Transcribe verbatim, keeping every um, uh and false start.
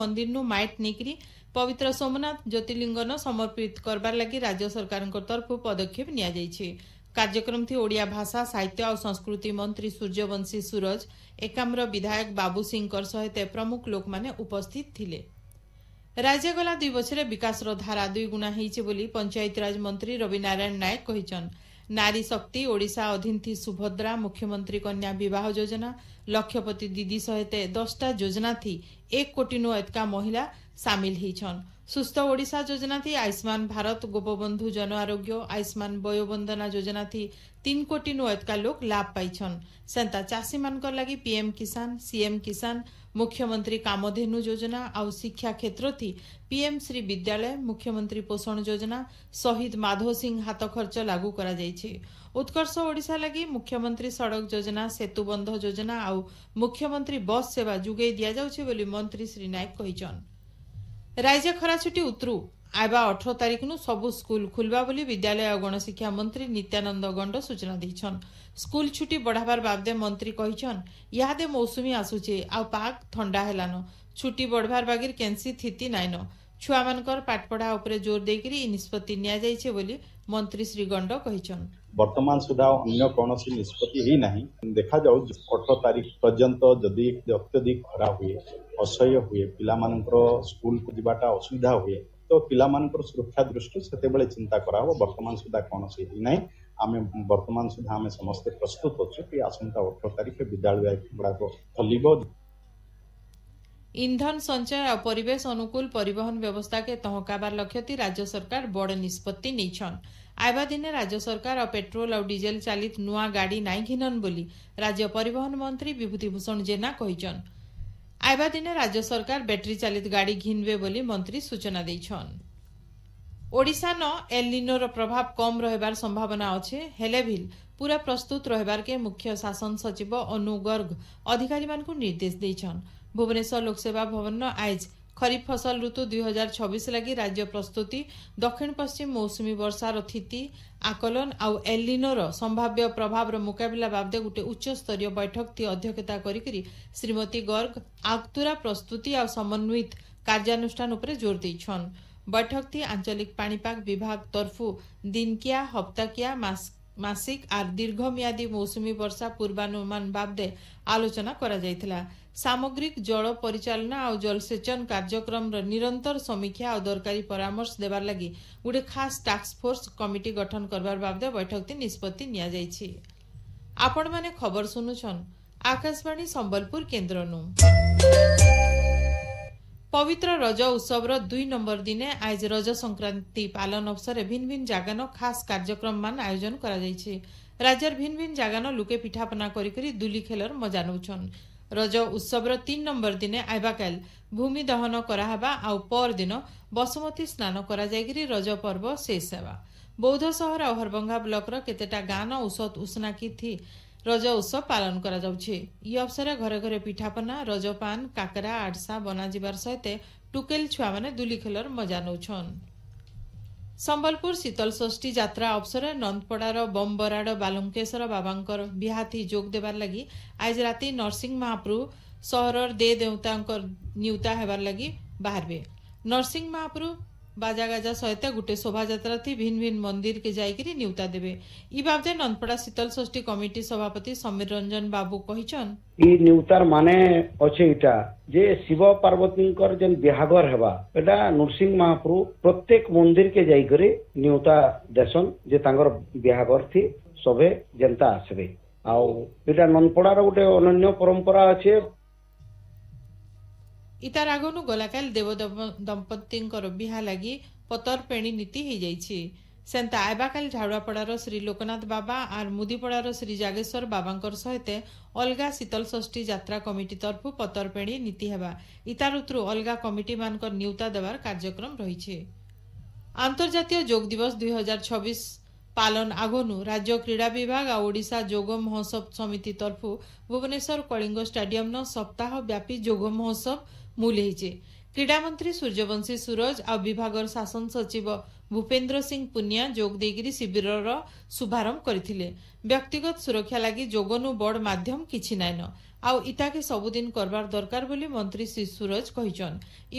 मंदिर नु माइट नेकरी पवित्र सोमनाथ ज्योतिर्लिंगन समर्पित करबार लगी राज्य सरकार तरफ पदक्षेप निया जायछि। कार्यक्रम थी ओडिया भाषा साहित्य और संस्कृति मंत्री सूर्यवंशी सूरज एकाम्र विधायक बाबू सिंह सहित प्रमुख लोक माने उपस्थित थिले। राज्य गला दुई वर्ष विकास धारा दुई गुणा होइछि बोली पंचायतीराज मंत्री रवि नारायण नायक कहिछन। नारी शक्ति ओडिशा अधीन सुभद्रा मुख्यमंत्री कन्या विवाह योजना लक्षपति दीदी सहित दसटा योजना थी एक कोटी नु एतका महिला सामिल होइछन। सुस्थ ओडिशा योजना थी आयुष्मान भारत गोपबंधु जन आरोग्य आयुष्मान वयोवंदना योजना थी तीन कोटी नु एतका लोक लाभ पाइछन। सेंता चाषी मानकर लगी पीएम किसान सीएम किसान मुख्यमंत्री कामधेनु योजना आउ शिक्षा क्षेत्र थी पीएम श्री विद्यालय मुख्यमंत्री पोषण योजना शहीद माधव सिंह हाथ खर्च लागू करा जायछि। उत्कर्ष ओडिशा लगी मुख्यमंत्री सड़क योजना सेतुबंध योजना आउ मुख्यमंत्री बस सेवा जुगै दिया जाउछि बोली मंत्री श्री नायक कहिछन। राज्य खरा छुट्टी उतरू आयबा अठारह तारिख नु सबु स्कूल खुलबा बोली विद्यालय और गणशिक्षा मंत्री नित्यानंद गंड सूचना दैछन। स्कूल छुट्टी बढ़ाबार बाबदे मंत्री कहिछन यादे मौसुमी आसुचे आ पाग ठंडा हेलानो छुट्टी बढ़वार बागिर केनसी स्थिति नाइन छुआ मानकर पाठपढ़ा उपरे जोर देकरी निष्पत्ति निया जायछे बोली मंत्री श्री गंड कहिछन। वर्तमान सुधा अन्य कौन निष्पत्ति ही नहीं देखा जाऊ अठारह तारिख पर्यंत जदि अत्यधिक खरा हुए असह्य हुए पिला मानकर स्कूल को जीवाटा असुविधा हुए तो पिला मानकर सुरक्षा दृष्टि सेतेबेले चिंता कराबो। वर्तमान सुधा कौन नहीं आमे वर्तमान सुधा आमे समस्त प्रस्तुत अच्छे कि आसंता अठारह तारिख विद्यालय गुड़ाक खोलिबो। ईंधन संचय और परिवेश अनुकूल परिवहन व्यवस्था के तहकाबार लक्ष्य राज्य सरकार बड़ निष्पत्ति नैछन। आयबा दिने राज्य सरकार और पेट्रोल और डीजेल चालित नुआ गाड़ी नाई घिनन बोली राज्य परिवहन मंत्री विभूतिभूषण जेना कहिछन। आयबा दिने राज्य सरकार बैटरी चालित गाड़ी घिनबे बोली मंत्री सूचना दैछन। ओडिशा न एल निनोर प्रभाव कम रहबार संभावना अच्छे हेले भी पूरा प्रस्तुत रहबार के मुख्य शासन सचिव अनु गर्ग अधिकारी मानकु निर्देश दैछन। भुवनेश्वर लोकसेवा भवन न आज खरीफ फसल ऋतु दुई हजार छब्बीस लगी राज्य प्रस्तुति दक्षिण पश्चिम मौसुमी वर्षार स्थिति आकलन आउ एल निनोर संभाव्य प्रभाव मुकाबला बाबदे गोटे उच्च स्तरीय बैठक थी अध्यक्षता करी श्रीमती गर्ग आगतुरा प्रस्तुति आउ समन्वित कार्यानुष्ठान उपरे जोर दैछन। बैठक थी आंचलिक पाणीपाग विभाग तरफु दिनकिया हप्ताकिया मास मासिक आर दीर्घमियादी मौसुमी वर्षा पूर्वानुमान बाबदे आलोचना करा जायथिला। सामग्रिक जल परिचालना और जलसेचन कार्यक्रम निरंतर समीक्षा और दरकारी परामर्श देवार लगी गोटे खास टास्क फोर्स कमिटी गठन करबार बाबदे बैठक थी निष्पत्ति निया जायछि। आपण माने खबर सुनुछन आकाशवाणी संबलपुर केन्द्र नु। पवित्र रज उत्सव दुई नंबर दिने आज रज संक्रांति पालन अवसर भिन्न भिन्न जागान खास कार्यक्रम मान आयोजन करा जायछि। राज्यर भिन्न भिन्न जागान लुके पिठापना करी करी दुली खेलर मजा नौछन। रज उत्सव तीन नंबर दिने आइबा काल भूमि दहन कराहबा आउ पर दिन बसुमती स्नान करा जायगिरी रज पर्व शेष हेबा। बौद्ध सहर और हरबंगा ब्लॉक केतेटा गान औसत उसनाकी थी रज उत्सव पालन करा जाउछि। ई अवसर घरे घरे पिठापना रजपान काकरा आडसा बना जिबार सहित टुकेल छुआ माने दुली खेलर मजा नौछन। संबलपुर शीतल षष्ठी यात्रा अवसर नंदपड़ार बमबराड़ बालुंकेश्वर बाबांकर बिहाती जोग देवार लगी आज राति नरसिंह महाप्रभु सहरर दे देवता निउता हेबार लगी बाहरबे। नरसिंह महाप्रभु बाजागाजा सहित गोटे शोभायात्रा थी भिन्न भिन्न मंदिर के जाइकरी निउता देबे। ई बाबदे नंदपड़ा शीतल षष्ठी कमिटी सभापति समीर रंजन बाबू कहिछन ई निउतार माने अछि इटा जे शिव पार्वती कर जेन बिहागर हेबा एटा नरसिंह महाप्रभु प्रत्येक मंदिर के जाइकरी निउता देसन जे तांगर बिहागर थी सबे जनता आसबे आउ एटा नंदपड़ार गोटे अनन्य परंपरा अछि। इतार आगनु गलाकाल देव दंपति बिहा लगी पतर पेणी नीति हो जाइछि। सेंता आयबाकाल झाड़ुआपड़ार श्री लोकनाथ बाबा और मुदीपड़ार श्री जागेश्वर बाबांकर सहित अलगा शीतल षष्ठी यात्रा कमिटी तरफु पतर पेणी नीति हेबा। इतार उतरु अलगा कमिटी मानकर निउता देवार कार्यक्रम रहिछि। अंतर्जातीय योग दिवस दुई हजार छब्बीस पालन आगनु राज्य क्रीड़ा विभाग और ओडिशा योग महोत्सव समिति तरफु भुवनेश्वर कलिंग स्टाडियम न सप्ताह व्यापी योग महोत्सव मूल होइछे। क्रीड़ा मंत्री सूर्यवंशी सूरज और विभागर शासन सचिव भूपेन्द्र सिंह पुनिया जोग देगिरी शिविरर शुभारंभ करथिले। व्यक्तिगत सुरक्षा लगी जोगनु बड़ माध्यम किछि नाइन आउ इताके सबुदिन करबार दरकार बोली मंत्री श्री सूरज कहिछन।